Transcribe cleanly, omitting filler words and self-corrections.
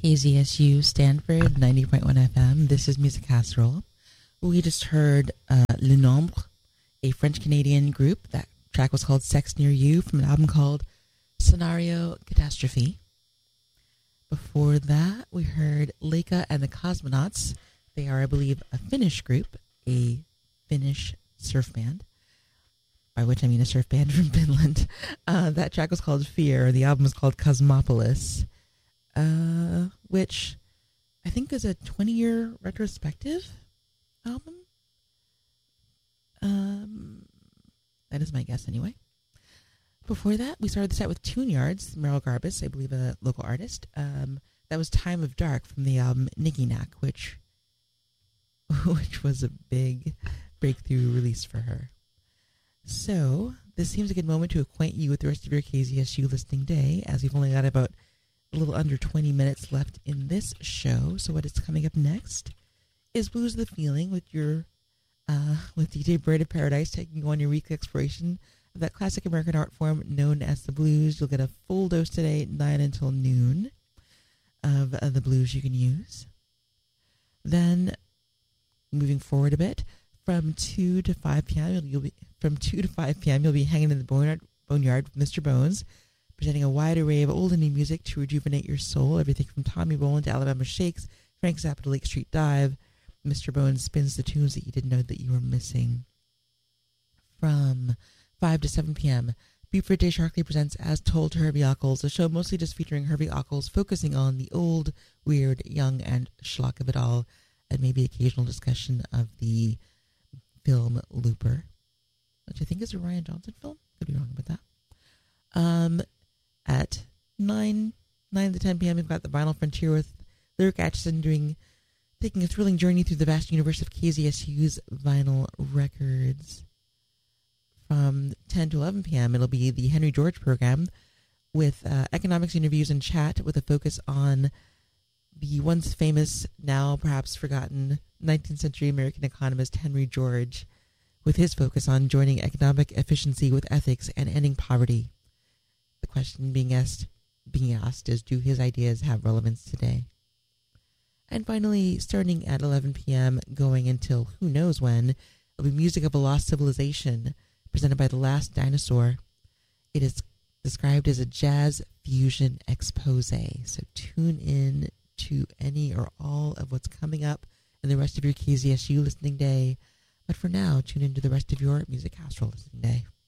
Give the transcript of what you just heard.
KZSU Stanford 90.1 FM. This is Music Casserole. We just heard Le Nombre, a French-Canadian group. That track was called Sex Near You from an album called Scenario Catastrophe. Before that, we heard Leica and the Cosmonauts. They are, I believe, a Finnish group, a Finnish surf band, by which I mean a surf band from Finland. That track was called Fear. The album was called Cosmopolis, which I think is a 20-year retrospective album. That is my guess anyway. Before that, we started the set with Tune Yards, Meryl Garbus, I believe a local artist. That was Time of Dark from the album Nicky Knack, which was a big breakthrough release for her. So, this seems a good moment to acquaint you with the rest of your KZSU listening day, as we've only got about a little under 20 minutes left in this show. So what is coming up next is Blues the Feeling with DJ Bird of Paradise, taking you on your weekly exploration of that classic American art form known as the blues. You'll get a full dose today, 9 until noon, of the blues you can use. Then, moving forward a bit, from 2 to 5 p.m., you'll be hanging in the Boneyard with Mr. Bones, presenting a wide array of old and new music to rejuvenate your soul. Everything from Tommy Bolin to Alabama Shakes, Frank Zappa to Lake Street Dive. Mr. Bones spins the tunes that you didn't know that you were missing. From 5 to 7 p.m., Buford J. Sharkley presents As Told to Herbie Ockles, a show mostly just featuring Herbie Ockles, focusing on the old, weird, young, and schlock of it all, and maybe occasional discussion of the film Looper, which I think is a Rian Johnson film. Could be wrong about that. At 9 to 10 p.m., we've got the Vinyl Frontier with Lyric Atchison taking a thrilling journey through the vast universe of KZSU's vinyl records. From 10 to 11 p.m., it'll be the Henry George program with economics interviews and chat with a focus on the once famous, now perhaps forgotten 19th century American economist Henry George, with his focus on joining economic efficiency with ethics and ending poverty. The question being asked is, do his ideas have relevance today? And finally, starting at 11 p.m., going until who knows when, it'll be Music of a Lost Civilization, presented by The Last Dinosaur. It is described as a jazz fusion expose, so tune in to any or all of what's coming up in the rest of your KZSU listening day. But for now, tune into the rest of your Music Casserole listening day.